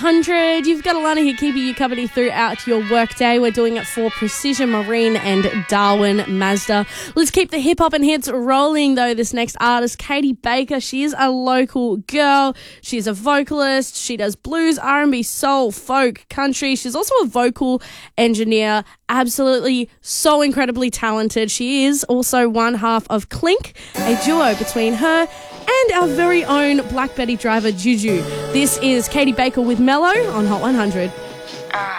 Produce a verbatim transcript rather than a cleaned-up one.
one hundred. You've got Alana here keeping you company throughout your workday. We're doing it for Precision Marine and Darwin Mazda. Let's keep the hip-hop and hits rolling, though. This next artist, Katie Baker, she is a local girl. She's a vocalist. She does blues, R and B, soul, folk, country. She's also a vocal engineer. Absolutely so incredibly talented. She is also one half of Clink, a duo between her and our very own Black Betty driver, Juju. This is Katie Baker with Mellow on Hot one hundred. Uh.